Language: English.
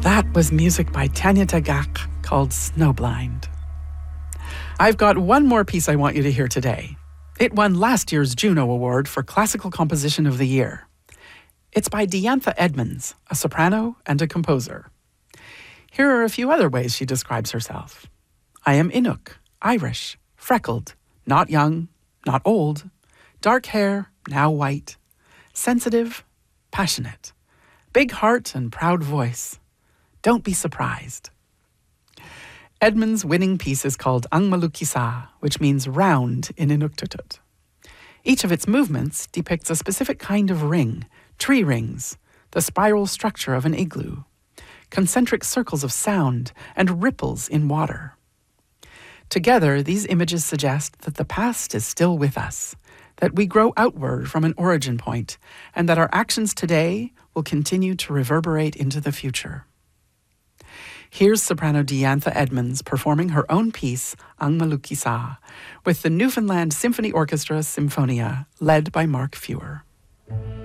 That was music by Tanya Tagaq called Snowblind. I've got one more piece I want you to hear today. It won last year's Juno Award for Classical Composition of the Year. It's by Diantha Edmonds, a soprano and a composer. Here are a few other ways she describes herself. I am Inuk, Irish, freckled, not young, not old, dark hair, now white, sensitive, passionate, big heart and proud voice. Don't be surprised. Edmonds' winning piece is called Ang Malukisa, which means round in Inuktitut. Each of its movements depicts a specific kind of ring, tree rings, the spiral structure of an igloo, concentric circles of sound, and ripples in water. Together, these images suggest that the past is still with us, that we grow outward from an origin point, and that our actions today will continue to reverberate into the future. Here's soprano Diantha Edmonds performing her own piece, Ang Malukisa, with the Newfoundland Symphony Orchestra Symphonia, led by Mark Fewer.